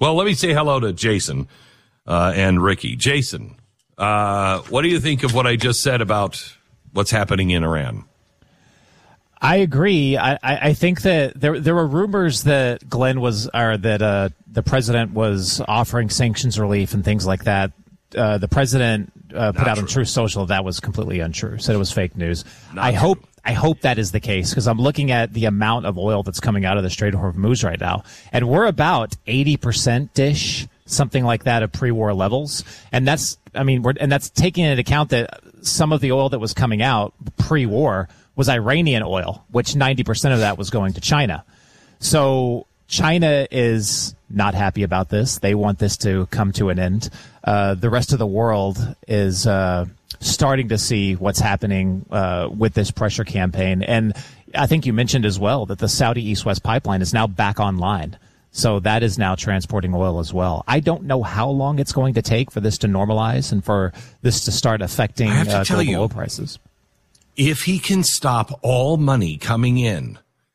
Well, let me say hello to Jason and Ricky. Jason, what do you think of what I just said about what's happening in Iran? I agree. I think that there were rumors that the president was offering sanctions relief and things like that. The president put out on Truth Social that was completely untrue. Said it was fake news. I hope that is the case, because I'm looking at the amount of oil that's coming out of the Strait of Hormuz right now, and we're about 80%-ish, something like that, of pre-war levels. And that's taking into account that some of the oil that was coming out pre-war was Iranian oil, which 90% of that was going to China. So China is not happy about this. They want this to come to an end. The rest of the world is starting to see what's happening with this pressure campaign. And I think you mentioned as well that the Saudi East-West pipeline is now back online. So that is now transporting oil as well. I don't know how long it's going to take for this to normalize and for this to start affecting global oil prices. If he can stop all money coming in,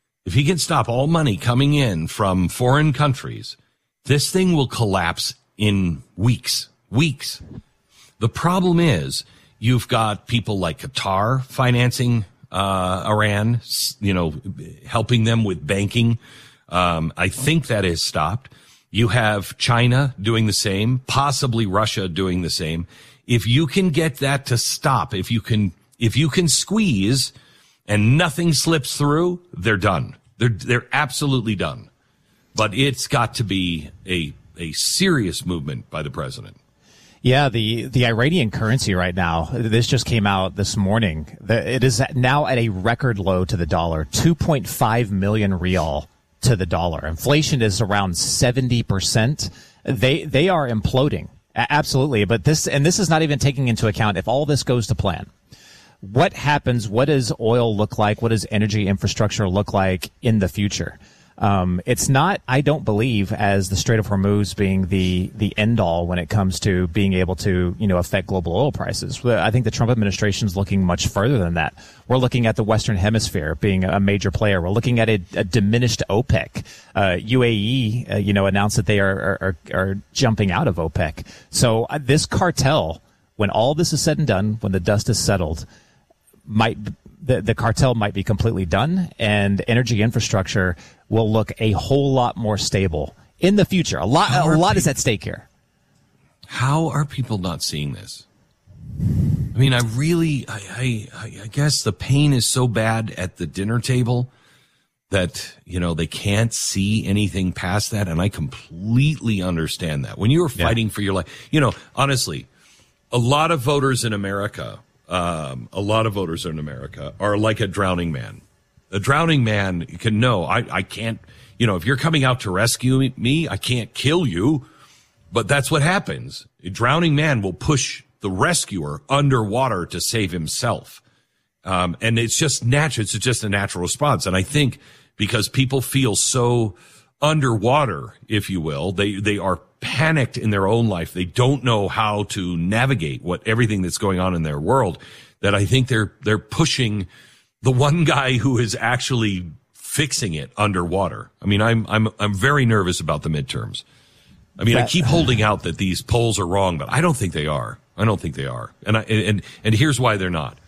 from foreign countries, this thing will collapse in weeks. The problem is you've got people like Qatar financing Iran, helping them with banking. I think that is stopped. You have China doing the same, possibly Russia doing the same. If you can get that to stop, if you can squeeze and nothing slips through, they're done. They're absolutely done. But it's got to be a serious movement by the president. Yeah, the Iranian currency right now, this just came out this morning. It is now at a record low to the dollar, 2.5 million rial to the dollar. Inflation is around 70%. They are imploding. Absolutely. But this is not even taking into account if all this goes to plan. What happens? What does oil look like? What does energy infrastructure look like in the future? It's not, I don't believe, as the Strait of Hormuz being the end all when it comes to being able to, affect global oil prices. I think the Trump administration is looking much further than that. We're looking at the Western Hemisphere being a major player. We're looking at a diminished OPEC. UAE, announced that they are jumping out of OPEC. So this cartel, when all this is said and done, when the dust is settled, the cartel might be completely done, and energy infrastructure will look a whole lot more stable in the future. A lot is at stake here. How are people not seeing this? I mean, I guess the pain is so bad at the dinner table that, they can't see anything past that. And I completely understand that. When you're fighting for your life, honestly, a lot of voters in America are like a drowning man. A drowning man can know, I can't, if you're coming out to rescue me, I can't kill you. But that's what happens. A drowning man will push the rescuer underwater to save himself. And it's just natural. It's just a natural response. And I think because people feel so underwater, if you will, they are panicked in their own life. They don't know how to navigate everything that's going on in their world, that I think they're pushing the one guy who is actually fixing it underwater. I mean, I'm very nervous about the midterms. I mean, I keep holding out that these polls are wrong, but I don't think they are. And here's why they're not.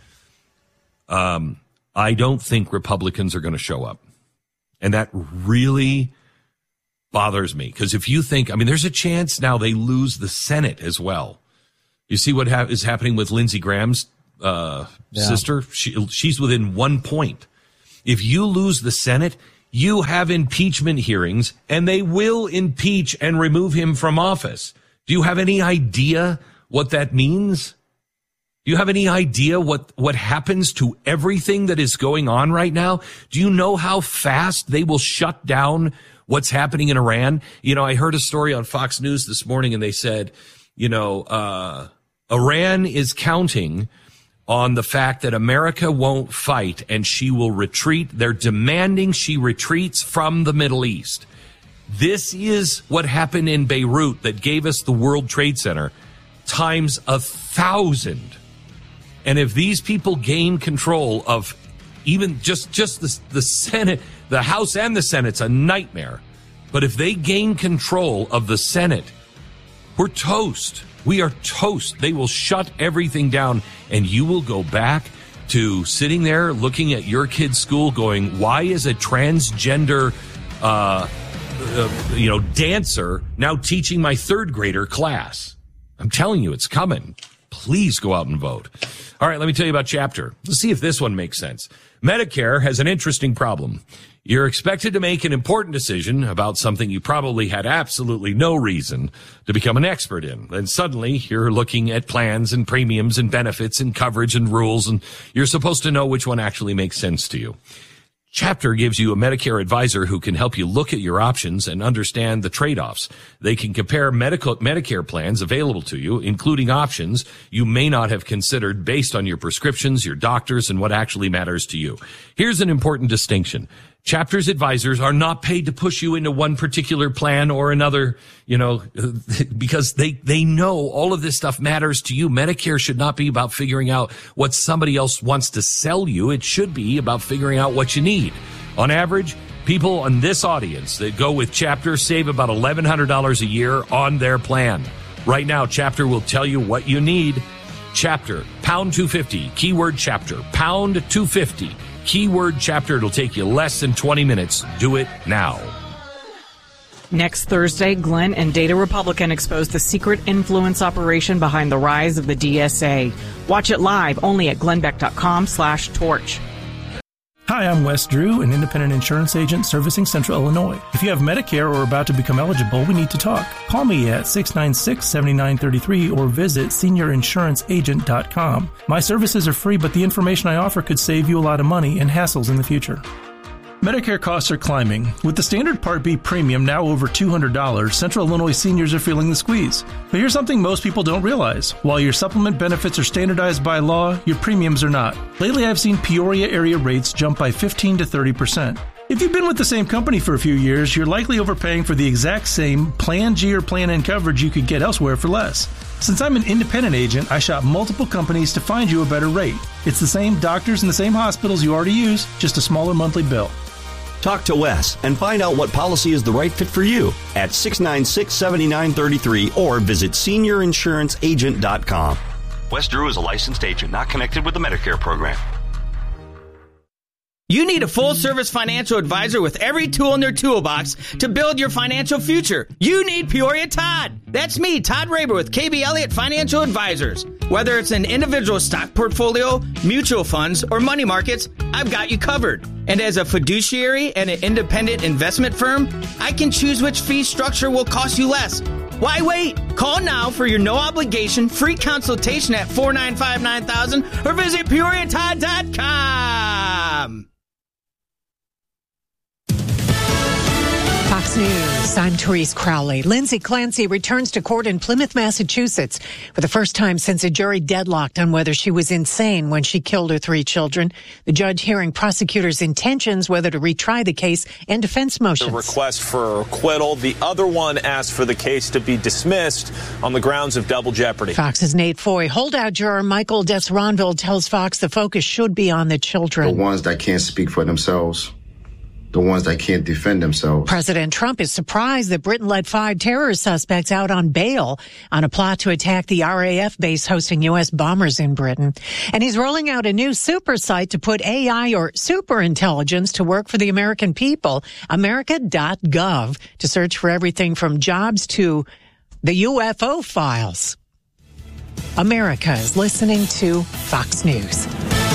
I don't think Republicans are going to show up. And that really bothers me, because if you think, there's a chance now they lose the Senate as well. You see what is happening with Lindsey Graham's sister? She's within 1 point. If you lose the Senate, you have impeachment hearings, and they will impeach and remove him from office. Do you have any idea what that means? Do you have any idea what happens to everything that is going on right now? Do you know how fast they will shut down what's happening in Iran? I heard a story on Fox News this morning, and they said, Iran is counting on the fact that America won't fight and she will retreat. They're demanding she retreats from the Middle East. This is what happened in Beirut that gave us the World Trade Center times 1,000. And if these people gain control of even just the Senate, the House and the Senate's a nightmare. But if they gain control of the Senate, we're toast. We are toast. They will shut everything down, and you will go back to sitting there looking at your kid's school going, why is a transgender dancer now teaching my third grader class? I'm telling you, it's coming. Please go out and vote. All right, let me tell you about Chapter. Let's see if this one makes sense. Medicare has an interesting problem. You're expected to make an important decision about something you probably had absolutely no reason to become an expert in. And suddenly you're looking at plans and premiums and benefits and coverage and rules, and you're supposed to know which one actually makes sense to you. Chapter gives you a Medicare advisor who can help you look at your options and understand the trade-offs. They can compare Medicare plans available to you, including options you may not have considered based on your prescriptions, your doctors, and what actually matters to you. Here's an important distinction. Chapter's advisors are not paid to push you into one particular plan or another, because they know all of this stuff matters to you. Medicare should not be about figuring out what somebody else wants to sell you. It should be about figuring out what you need. On average, people in this audience that go with Chapter save about $1,100 a year on their plan. Right now, Chapter will tell you what you need. Chapter, pound 250, keyword Chapter, pound 250. Keyword Chapter. It'll take you less than 20 minutes. Do it now. Next Thursday, Glenn and Data Republican expose the secret influence operation behind the rise of the DSA. Watch it live only at glennbeck.com/torch. Hi, I'm Wes Drew, an independent insurance agent servicing Central Illinois. If you have Medicare or are about to become eligible, we need to talk. Call me at 696-7933 or visit seniorinsuranceagent.com. My services are free, but the information I offer could save you a lot of money and hassles in the future. Medicare costs are climbing. With the standard Part B premium now over $200, Central Illinois seniors are feeling the squeeze. But here's something most people don't realize. While your supplement benefits are standardized by law, your premiums are not. Lately, I've seen Peoria area rates jump by 15 to 30%. If you've been with the same company for a few years, you're likely overpaying for the exact same Plan G or Plan N coverage you could get elsewhere for less. Since I'm an independent agent, I shop multiple companies to find you a better rate. It's the same doctors and the same hospitals you already use, just a smaller monthly bill. Talk to Wes and find out what policy is the right fit for you at 696-7933 or visit seniorinsuranceagent.com. Wes Drew is a licensed agent not connected with the Medicare program. You need a full-service financial advisor with every tool in their toolbox to build your financial future. You need Peoria Todd. That's me, Todd Raber with KB Elliott Financial Advisors. Whether it's an individual stock portfolio, mutual funds, or money markets, I've got you covered. And as a fiduciary and an independent investment firm, I can choose which fee structure will cost you less. Why wait? Call now for your no-obligation free consultation at 495-9000 or visit PeoriaTodd.com. Fox News, I'm Therese Crowley. Lindsay Clancy returns to court in Plymouth, Massachusetts for the first time since a jury deadlocked on whether she was insane when she killed her 3 children. The judge hearing prosecutors' intentions whether to retry the case and defense motions. The request for acquittal. The other one asked for the case to be dismissed on the grounds of double jeopardy. Fox's Nate Foy. Holdout juror Michael Desronville tells Fox the focus should be on the children. The ones that can't speak for themselves. The ones that can't defend themselves. President Trump is surprised that Britain let 5 terror suspects out on bail on a plot to attack the RAF base hosting U.S. bombers in Britain. And he's rolling out a new super site to put AI or superintelligence to work for the American people, America.gov, to search for everything from jobs to the UFO files. America is listening to Fox News.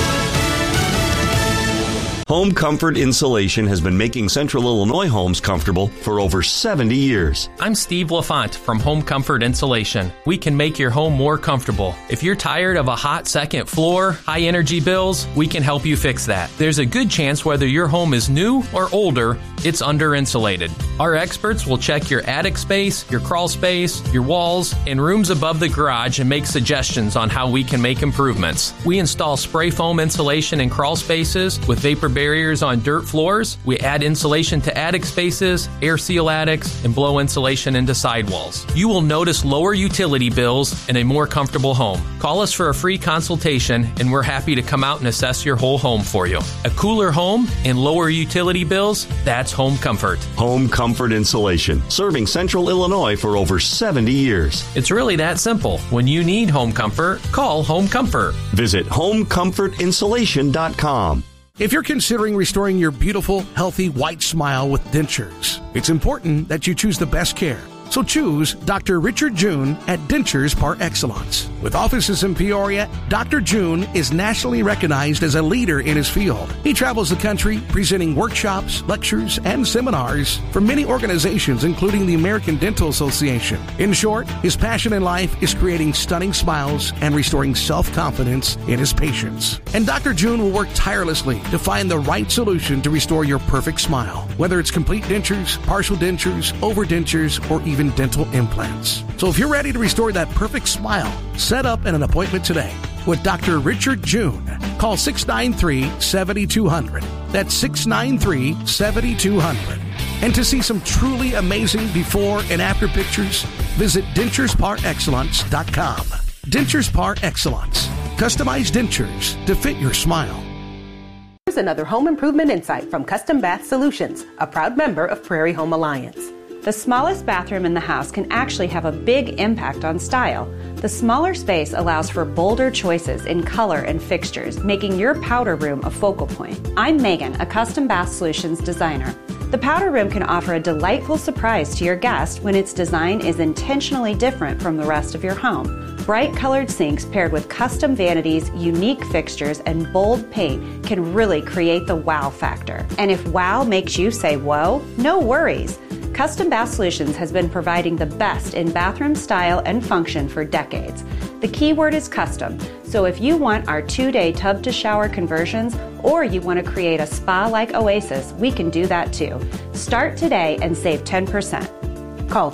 Home Comfort Insulation has been making Central Illinois homes comfortable for over 70 years. I'm Steve LaFont from Home Comfort Insulation. We can make your home more comfortable. If you're tired of a hot second floor, high energy bills, we can help you fix that. There's a good chance whether your home is new or older, it's under insulated. Our experts will check your attic space, your crawl space, your walls, and rooms above the garage and make suggestions on how we can make improvements. We install spray foam insulation in crawl spaces with vapor barriers on dirt floors. We add insulation to attic spaces, air seal attics, and blow insulation into sidewalls. You will notice lower utility bills and a more comfortable home. Call us for a free consultation, and we're happy to come out and assess your whole home for you. A cooler home and lower utility bills, that's Home Comfort. Home Comfort Insulation, serving Central Illinois for over 70 years. It's really that simple. When you need home comfort, call Home Comfort. Visit homecomfortinsulation.com. If you're considering restoring your beautiful, healthy, white smile with dentures, it's important that you choose the best care. So choose Dr. Richard June at Dentures Par Excellence. With offices in Peoria, Dr. June is nationally recognized as a leader in his field. He travels the country presenting workshops, lectures, and seminars for many organizations, including the American Dental Association. In short, his passion in life is creating stunning smiles and restoring self-confidence in his patients. And Dr. June will work tirelessly to find the right solution to restore your perfect smile, whether it's complete dentures, partial dentures, overdentures, or even dental implants. So if you're ready to restore that perfect smile, set up an appointment today with Dr. Richard June. Call 693-7200. That's 693-7200. And to see some truly amazing before and after pictures, visit denturesparexcellence.com. Dentures Par Excellence. Customized dentures to fit your smile. Here's another home improvement insight from Custom Bath Solutions, a proud member of Prairie Home Alliance. The smallest bathroom in the house can actually have a big impact on style. The smaller space allows for bolder choices in color and fixtures, making your powder room a focal point. I'm Megan, a Custom Bath Solutions designer. The powder room can offer a delightful surprise to your guest when its design is intentionally different from the rest of your home. Bright colored sinks paired with custom vanities, unique fixtures, and bold paint can really create the wow factor. And if wow makes you say whoa, no worries. Custom Bath Solutions has been providing the best in bathroom style and function for decades. The key word is custom, so if you want our 2-day tub-to-shower conversions or you want to create a spa-like oasis, we can do that too. Start today and save 10%. Call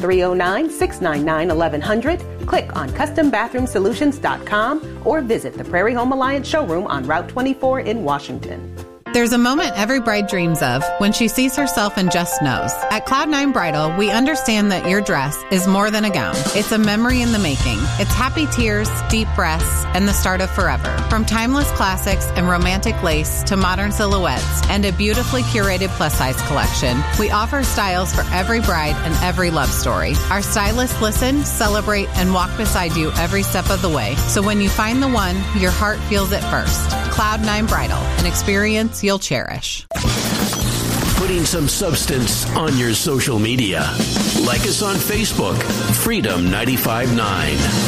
309-699-1100, click on CustomBathroomSolutions.com, or visit the Prairie Home Alliance showroom on Route 24 in Washington. There's a moment every bride dreams of when she sees herself and just knows. At Cloud9 Bridal, we understand that your dress is more than a gown. It's a memory in the making. It's happy tears, deep breaths, and the start of forever. From timeless classics and romantic lace to modern silhouettes and a beautifully curated plus-size collection, we offer styles for every bride and every love story. Our stylists listen, celebrate, and walk beside you every step of the way. So when you find the one, your heart feels it first. Cloud9 Bridal, an experience you'll cherish. Putting some substance on your social media. Like us on Facebook, Freedom 95.9.